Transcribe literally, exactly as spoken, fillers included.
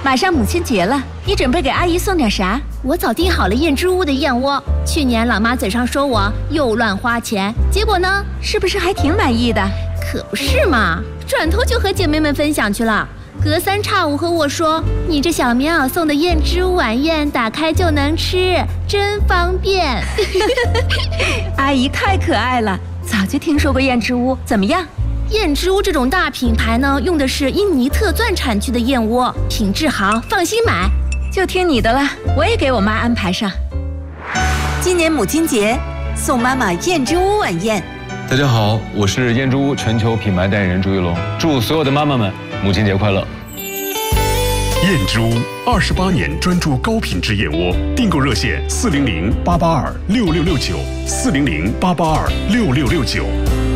马上母亲节了，你准备给阿姨送点啥？ 我早订好了燕之屋的燕窝。去年老妈嘴上说我又乱花钱，结果呢， 是不是还挺满意的？ 可不是嘛，转头就和姐妹们分享去了。隔三差五和我说，你这小棉袄送的燕之屋晚宴，打开就能吃，真方便。 阿姨太可爱了，早就听说过燕之屋，怎么样？ 燕之屋这种大品牌呢，用的是印尼特钻产区的燕窝，品质好，放心买。 就听你的了，我也给我妈安排上。 今年母亲节，送妈妈燕之屋晚宴。 大家好，我是燕之屋全球品牌代言人朱一龙，祝所有的妈妈们母亲节快乐。 燕之屋二十八年专注高品质燕窝，订购热线四零零八八二六六六九四零零八八二六六六九。